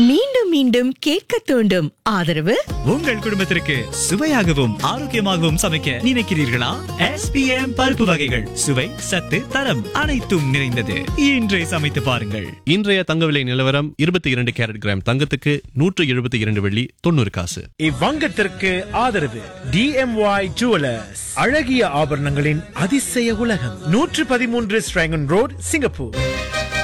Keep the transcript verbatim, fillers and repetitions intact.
மீண்டும் மீண்டும் கேட்க தூண்டும் ஆதரவு உங்கள் குடும்பத்திற்கு சுவையாகவும் ஆரோக்கியமாகவும் சமைக்க நினைக்கிறீர்களா? எஸ் பி எம் பருப்பு வகைகள் சுவை சத்து தரம் அனைத்தும் நிறைந்தது. இன்றே சமைத்து பாருங்கள். இன்றைய தங்க விலை நிலவரம் இருபத்தி இரண்டு கேரட் கிராம் தங்கத்துக்கு நூற்று எழுபத்தி இரண்டு வெள்ளி தொண்ணூறு காசு. இவ்வங்கத்திற்கு ஆதரவு டி எம் ஒய் ஜுவலர்ஸ், அழகிய ஆபரணங்களின் அதிசய உலகம், நூற்று பதிமூன்று ஸ்ட்ராங்கன் ரோட், சிங்கப்பூர்.